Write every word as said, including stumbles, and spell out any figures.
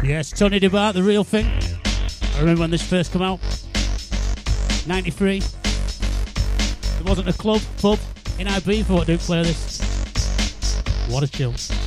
Yes, Tony DeBart, the real thing. I remember when this first came out. ninety-three. There wasn't a club, pub in Ibiza that didn't play this. What a chill.